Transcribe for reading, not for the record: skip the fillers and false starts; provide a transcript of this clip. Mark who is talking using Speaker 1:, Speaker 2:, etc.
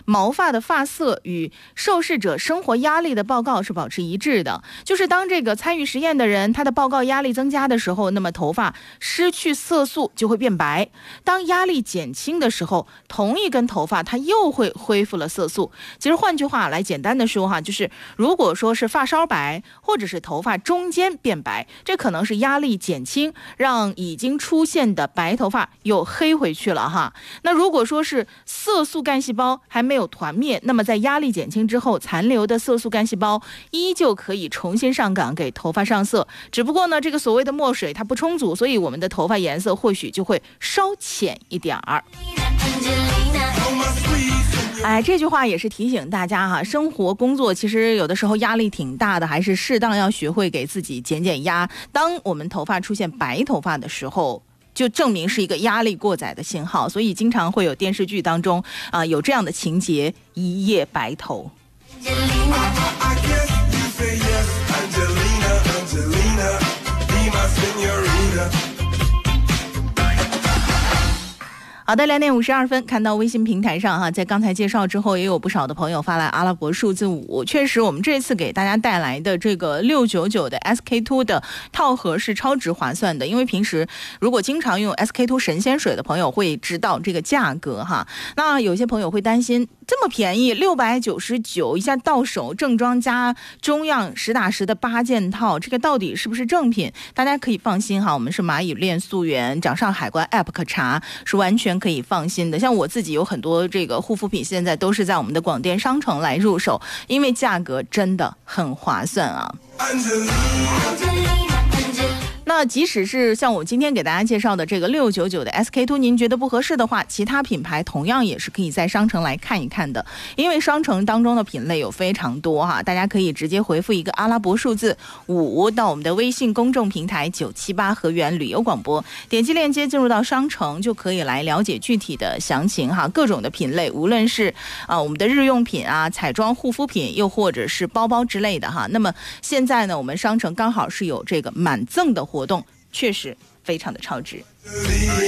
Speaker 1: 毛发的发色与受试者生活压力的报告是保持一致的，就是当这个参与实验的人他的报告压力增加的时候，那么头发失去色素就会变白，当压力减轻的时候，同一根头发它又会恢复了色素。其实换句话来简单的说哈，就是如果说是发梢白或者是头发中间变白，这可能是压力减轻让已经出现的白头发又黑回去了哈。那如果说是色素干细胞还没有团灭，那么在压力减轻之后，残留的色素干细胞依旧可以重新上岗给头发上色，只不过呢这个所谓的墨水它不充足，所以我们的头发颜色或许就会稍浅一点儿。这句话也是提醒大家哈，生活工作其实有的时候压力挺大的，还是适当要学会给自己减减压。当我们头发出现白头发的时候，就证明是一个压力过载的信号，所以经常会有电视剧当中有这样的情节，一夜白头。好的，2点52分，看到微信平台上哈，在刚才介绍之后，也有不少的朋友发来阿拉伯数字5。确实，我们这次给大家带来的这个699的 SK2 的套盒是超值划算的，因为平时如果经常用 SK2 神仙水的朋友会知道这个价格哈。那有些朋友会担心，这么便宜699一下到手，正装加中样实打实的8件套，这个到底是不是正品？大家可以放心哈，我们是蚂蚁链溯源，掌上海关 App 可查，是完全可以放心的。像我自己有很多这个护肤品，现在都是在我们的广电商城来入手，因为价格真的很划算啊。那即使是像我今天给大家介绍的这个699的 SK2， 您觉得不合适的话，其他品牌同样也是可以在商城来看一看的，因为商城当中的品类有非常多哈，大家可以直接回复一个阿拉伯数字5到我们的微信公众平台978河源旅游广播，点击链接进入到商城就可以来了解具体的详情哈，各种的品类，无论是我们的日用品彩妆护肤品，又或者是包包之类的哈。那么现在呢，我们商城刚好是有这个满赠的活动，确实非常的超值。